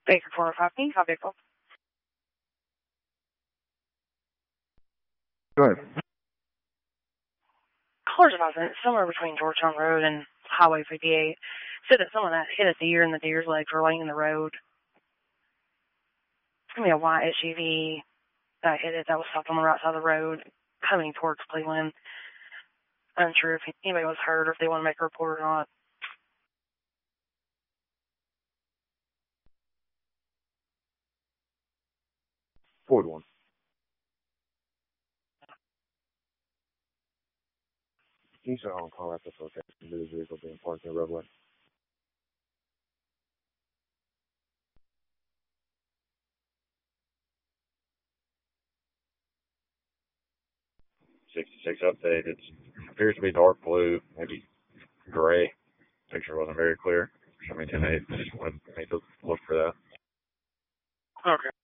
Baker 405, how big? Go ahead. Colors advisement, somewhere between Georgetown Road and Highway 58, said that someone that hit a deer and the deer's legs were laying in the road. It's going to be a white SUV that hit it that was stopped on the right side of the road coming towards Cleveland. Unsure if anybody was hurt or if they want to make a report or not. Forward one. He's on call after location due to his vehicle being parked in the roadway. '66 update. It appears to be dark blue, maybe gray. Picture wasn't very clear. Show me 10-8. Just wanted me to look for that. Okay.